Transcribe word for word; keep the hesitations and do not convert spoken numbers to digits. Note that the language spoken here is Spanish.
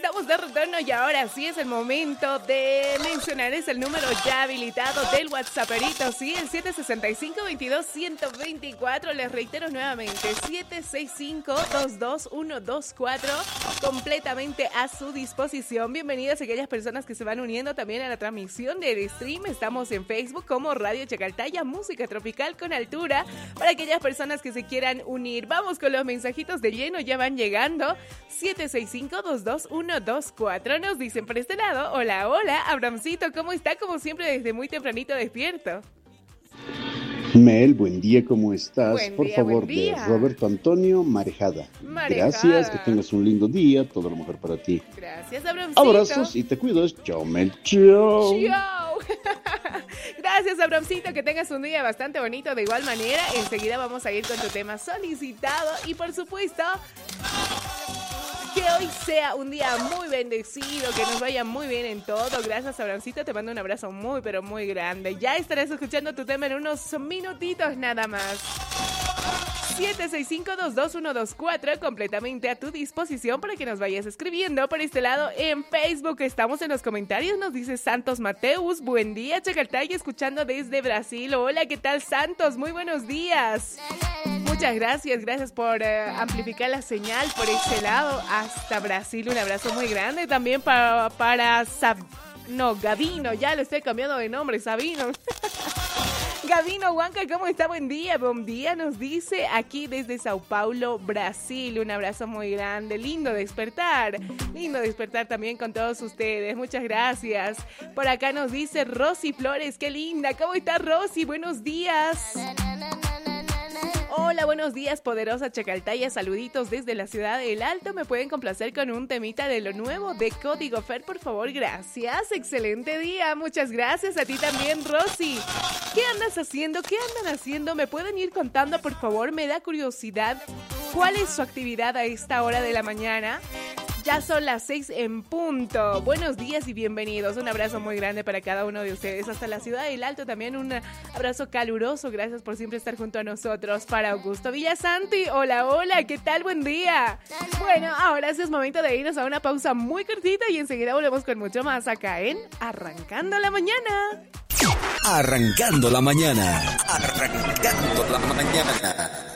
estamos de retorno y ahora sí es el momento de mencionar es el número ya habilitado del WhatsApperito, sí, el siete seis cinco, veintidós, ciento veinticuatro. Les reitero nuevamente, siete seis cinco, dos dos uno dos cuatro, completamente a su disposición. Bienvenidas a aquellas personas que se van uniendo también a la transmisión del stream. Estamos en Facebook como Radio Chacaltaya, música tropical con altura. Para aquellas personas que se quieran unir, vamos con los mensajitos de lleno, ya van llegando. siete seis cinco, dos dos uno dos cuatro. Nos dicen por este lado, hola, hola, Abramcito, ¿cómo está? Como siempre, desde muy tempranito despierto. Mel, buen día, ¿cómo estás? Buen Por día, favor, buen día. de Roberto Antonio Marejada. Marejada. Gracias, que tengas un lindo día, todo lo mejor para ti. Gracias, Abramcito. Abrazos y te cuidas. Chao, Mel. Chao. Chao. Gracias, Abramcito, que tengas un día bastante bonito. De igual manera, enseguida vamos a ir con tu tema solicitado y por supuesto que hoy sea un día muy bendecido, que nos vaya muy bien en todo. Gracias, Abrancito, te mando un abrazo muy, pero muy grande. Ya estarás escuchando tu tema en unos minutitos nada más. siete seis cinco, dos dos uno dos cuatro, completamente a tu disposición para que nos vayas escribiendo. Por este lado, en Facebook estamos en los comentarios, nos dice Santos Mateus, buen día, Chacaltaya, escuchando desde Brasil. Hola, ¿qué tal, Santos? Muy buenos días. Muchas gracias, gracias por uh, amplificar la señal por ese lado hasta Brasil. Un abrazo muy grande también para, para Sab... No, Gavino, ya le estoy cambiando de nombre, Sabino. Gavino Huanca, ¿cómo está? Buen día, buen día, nos dice aquí desde Sao Paulo, Brasil. Un abrazo muy grande, lindo despertar, lindo despertar también con todos ustedes. Muchas gracias. Por acá nos dice Rosy Flores, qué linda. ¿Cómo está, Rosy? Buenos días. Hola, buenos días, poderosa Chacaltaya, saluditos desde la ciudad del Alto. ¿Me pueden complacer con un temita de lo nuevo de Código Fer, por favor? Gracias, excelente día, muchas gracias a ti también, Rosy. ¿Qué andas haciendo? ¿Qué andan haciendo? ¿Me pueden ir contando, por favor? Me da curiosidad, ¿cuál es su actividad a esta hora de la mañana? Ya son las seis en punto. Buenos días y bienvenidos. Un abrazo muy grande para cada uno de ustedes. Hasta la ciudad del Alto también un abrazo caluroso. Gracias por siempre estar junto a nosotros. Para Augusto Villasanti. Hola, hola. ¿Qué tal? Buen día. Bueno, ahora sí es momento de irnos a una pausa muy cortita y enseguida volvemos con mucho más acá en Arrancando la Mañana. Arrancando la Mañana. Arrancando la Mañana.